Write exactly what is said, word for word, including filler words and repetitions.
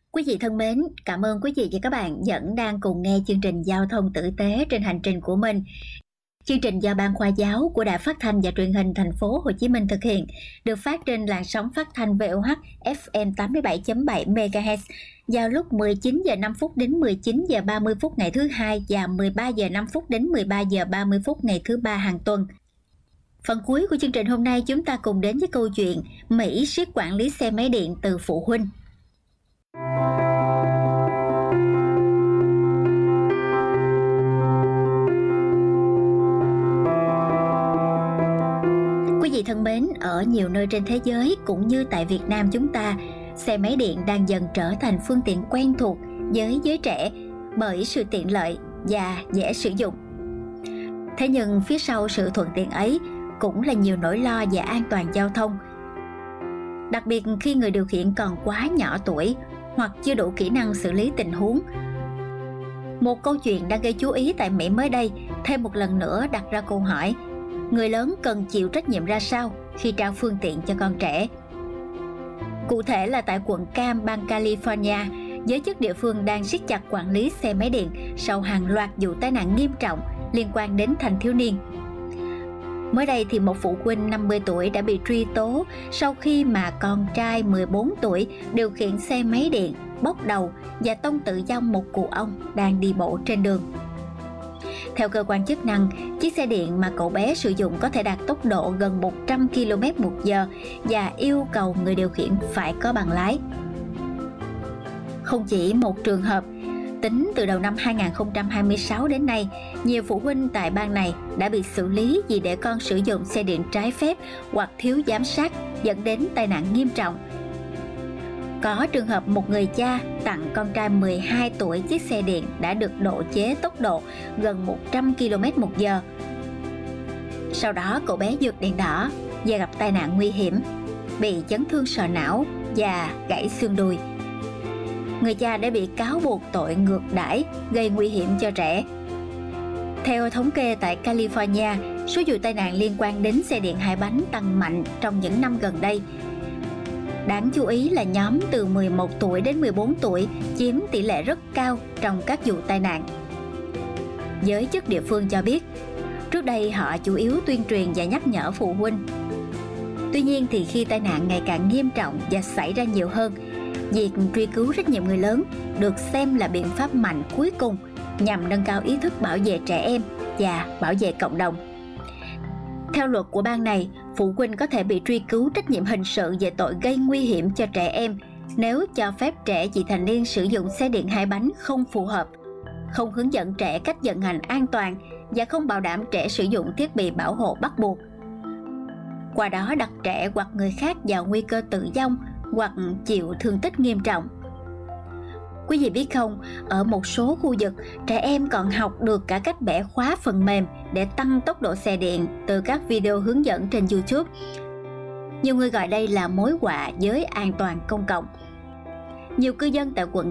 Quý vị thân mến, cảm ơn quý vị và các bạn vẫn đang cùng nghe chương trình Giao thông tử tế trên hành trình của mình. Chương trình do Ban Khoa giáo của Đài Phát thanh và Truyền hình Thành phố Hồ Chí Minh thực hiện, được phát trên làn sóng phát thanh vê o hát ép em tám mươi bảy chấm bảy mê ga héc vào lúc mười chín giờ năm phút đến mười chín giờ ba mươi phút ngày thứ hai và mười ba giờ năm phút đến mười ba giờ ba mươi phút ngày thứ ba hàng tuần. Phần cuối của chương trình hôm nay chúng ta cùng đến với câu chuyện Mỹ siết quản lý xe máy điện từ phụ huynh. Quý vị thân mến, ở nhiều nơi trên thế giới cũng như tại Việt Nam chúng ta, xe máy điện đang dần trở thành phương tiện quen thuộc với giới trẻ bởi sự tiện lợi và dễ sử dụng. Thế nhưng phía sau sự thuận tiện ấy cũng là nhiều nỗi lo về an toàn giao thông. Đặc biệt khi người điều khiển còn quá nhỏ tuổi hoặc chưa đủ kỹ năng xử lý tình huống. Một câu chuyện đang gây chú ý tại Mỹ mới đây thêm một lần nữa đặt ra câu hỏi: người lớn cần chịu trách nhiệm ra sao khi trao phương tiện cho con trẻ? Cụ thể là tại quận Cam, bang California, giới chức địa phương đang siết chặt quản lý xe máy điện sau hàng loạt vụ tai nạn nghiêm trọng liên quan đến thanh thiếu niên. Mới đây thì một phụ huynh năm mươi tuổi đã bị truy tố sau khi mà con trai mười bốn tuổi điều khiển xe máy điện bốc đầu và tông tự vong một cụ ông đang đi bộ trên đường. Theo cơ quan chức năng, chiếc xe điện mà cậu bé sử dụng có thể đạt tốc độ gần một trăm ki lô mét một giờ và yêu cầu người điều khiển phải có bằng lái. Không chỉ một trường hợp, tính từ đầu năm hai không hai sáu đến nay, nhiều phụ huynh tại bang này đã bị xử lý vì để con sử dụng xe điện trái phép hoặc thiếu giám sát dẫn đến tai nạn nghiêm trọng. Có trường hợp một người cha tặng con trai mười hai tuổi chiếc xe điện đã được độ chế tốc độ gần một trăm ki lô mét một giờ. Sau đó cậu bé vượt đèn đỏ và gặp tai nạn nguy hiểm, bị chấn thương sọ não và gãy xương đùi. Người cha đã bị cáo buộc tội ngược đãi gây nguy hiểm cho trẻ. Theo thống kê tại California, số vụ tai nạn liên quan đến xe điện hai bánh tăng mạnh trong những năm gần đây. Đáng chú ý là nhóm từ mười một tuổi đến mười bốn tuổi chiếm tỷ lệ rất cao trong các vụ tai nạn. Giới chức địa phương cho biết, trước đây họ chủ yếu tuyên truyền và nhắc nhở phụ huynh. Tuy nhiên thì khi tai nạn ngày càng nghiêm trọng và xảy ra nhiều hơn, việc truy cứu trách nhiệm người lớn được xem là biện pháp mạnh cuối cùng nhằm nâng cao ý thức bảo vệ trẻ em và bảo vệ cộng đồng. Theo luật của bang này, phụ huynh có thể bị truy cứu trách nhiệm hình sự về tội gây nguy hiểm cho trẻ em nếu cho phép trẻ vị thành niên sử dụng xe điện hai bánh không phù hợp, không hướng dẫn trẻ cách vận hành an toàn và không bảo đảm trẻ sử dụng thiết bị bảo hộ bắt buộc. Qua đó đặt trẻ hoặc người khác vào nguy cơ tử vong hoặc chịu thương tích nghiêm trọng. Quý vị biết không, ở một số khu vực, trẻ em còn học được cả cách bẻ khóa phần mềm để tăng tốc độ xe điện từ các video hướng dẫn trên YouTube. Nhiều người gọi đây là mối họa với an toàn công cộng. Nhiều cư dân tại quận